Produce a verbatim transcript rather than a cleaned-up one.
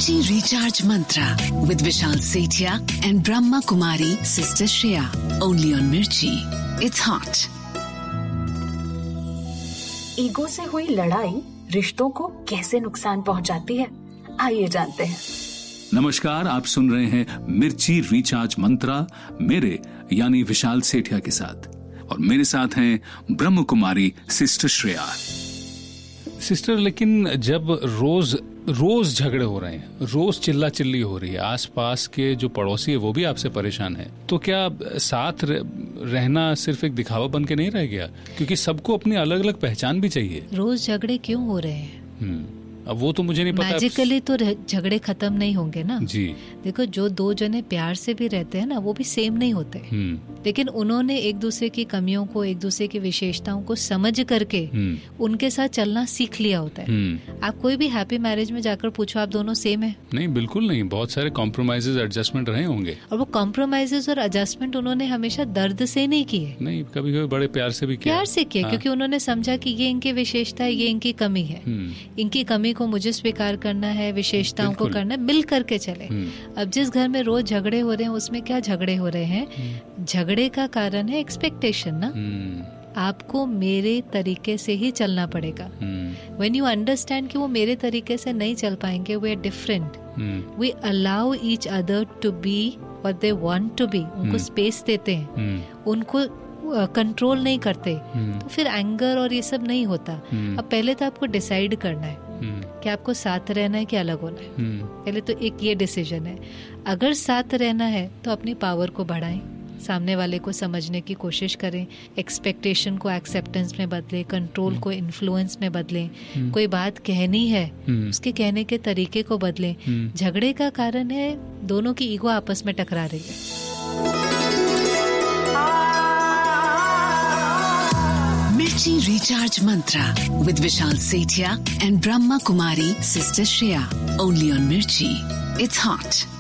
Mirchi Recharge Mantra with Vishal Sethia and Brahma Kumari Sister Shreya. Only on Mirchi. It's hot. Ego से हुई लड़ाई रिश्तों को कैसे नुकसान पहुंचाती है, आइए जानते हैं। नमस्कार, आप सुन रहे हैं मिर्ची रिचार्ज मंत्रा मेरे यानी विशाल सेठिया के साथ, और मेरे साथ हैं ब्रह्म कुमारी सिस्टर श्रेया। सिस्टर, लेकिन जब रोज रोज झगड़े हो रहे हैं, रोज चिल्ला चिल्ली हो रही है, आसपास के जो पड़ोसी है वो भी आपसे परेशान है, तो क्या साथ रहना सिर्फ एक दिखावा बन के नहीं रह गया? क्योंकि सबको अपनी अलग अलग पहचान भी चाहिए। रोज झगड़े क्यों हो रहे हैं? हम्म अब वो तो मुझे नहीं पता। मैजिकली तो झगड़े खत्म नहीं होंगे ना जी। देखो, जो दो जने प्यार से भी रहते हैं ना, वो भी सेम नहीं होते, लेकिन उन्होंने एक दूसरे की कमियों को, एक दूसरे की विशेषताओं को समझ करके उनके साथ चलना सीख लिया होता है। आप कोई भी हैप्पी मैरिज में जाकर पूछो, आप दोनों सेम है? नहीं, बिल्कुल नहीं। बहुत सारे कॉम्प्रोमाइजेज, एडजस्टमेंट रहे होंगे, और वो कॉम्प्रोमाइजेज और एडजस्टमेंट उन्होंने हमेशा दर्द से नहीं किए। नहीं, कभी कभी बड़े प्यार से भी किया। प्यार से किया, क्योंकि उन्होंने समझा कि ये इनकी विशेषता है, ये इनकी कमी है, इनकी कमी को मुझे स्वीकार करना है, विशेषताओं को करना है, मिल करके चले। अब जिस घर में रोज झगड़े हो रहे हैं, उसमें क्या झगड़े हो रहे हैं? झगड़े का कारण है एक्सपेक्टेशन ना। आपको मेरे तरीके से ही चलना पड़ेगा। व्हेन यू अंडरस्टैंड कि वो मेरे तरीके से नहीं चल पाएंगे, we are different, we allow each other to be what they want to be. उनको स्पेस देते हैं, उनको कंट्रोल नहीं करते, तो फिर एंगर और ये सब नहीं होता। अब पहले तो आपको डिसाइड करना है कि आपको साथ रहना है कि अलग होना है। पहले तो एक ये डिसीजन है। अगर साथ रहना है तो अपनी पावर को बढ़ाएं, सामने वाले को समझने की कोशिश करें, एक्सपेक्टेशन को एक्सेप्टेंस में बदलें, कंट्रोल को इन्फ्लुएंस में बदलें। कोई बात कहनी है, उसके कहने के तरीके को बदलें। झगड़े का कारण है दोनों की ईगो आपस में टकरा रही है। Mirchi Recharge Mantra with Vishal Sethia and Brahma Kumari Sister Shreya. Only on Mirchi. It's hot.